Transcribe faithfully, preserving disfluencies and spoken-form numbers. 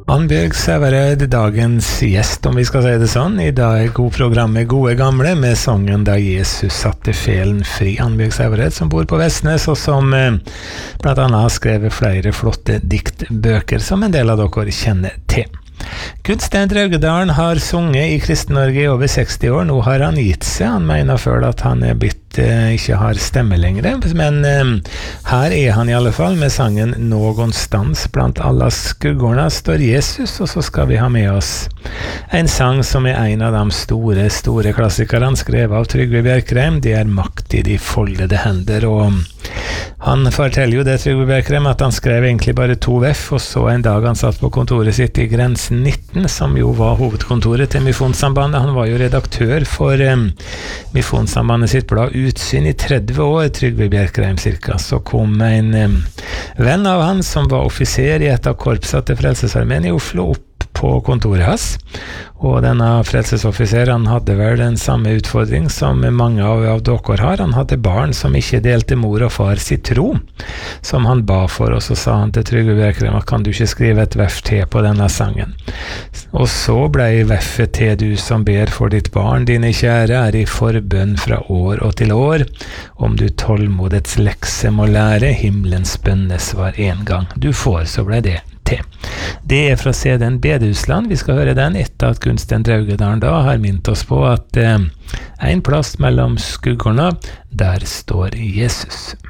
Annbjørg Sævareid, dagens gjest, om vi skal si det sånn. I dag er god programmet Gode Gamle med sangen Da Jesus satte felen fri. Annbjørg Sævareid som bor på Vestnes, og som eh, blant annet har skrevet flere flotte diktbøker som en del av dere kjenner til. Gunstein Draugedalen har sunget i Kristen-Norge i over seksti år. Nå har han gitt seg. Han mener selv at han er blitt, eh, ikke har stemme lenger. Men eh, her er han i alle fall med sangen Någonstans blant alla skuggorna står Jesus. Og så skal vi ha med oss en sang som er en av de store, store klassikerne skrevet av Trygve Bjerkreim. Det er Makt i de foldede hender. Og han forteller jo det, Trygve Bjerkreim, at han skrev egentlig bare to veff, og så en dag han satt på kontoret sitt i Grensen nitten, som jo var hovedkontoret til Misjonssambandet. Han var jo redaktør for um, Misjonssambandet sitt blad Utsyn i tretti år, Trygve Bjerkreim cirka. Så kom en um, venn av han som var offiser i et av korpsene til Frelsesarmeen i Oslo opp på kontoret hans, og denne frelsesoffiseren hadde vel den samme utfordring som mange av, av dere har. Han hadde barn som ikke delte mor og far sitt tro, som han ba for, og så sa han til Trygve Bjerkreim at kan du ikke skrive et veff til på denne sangen. Og så ble veffet til du som ber for ditt barn, dine kjære, er i forbønn fra år og til år, om du tålmodets lekse må lære, himmelens bønnesvar en gang du får, så ble det til. Det er fra C D-en Bedehusland. Vi skal høre den etter at Gunstein Draugedalen da har minnet oss på at eh, en plass mellom skuggorna, der står Jesus.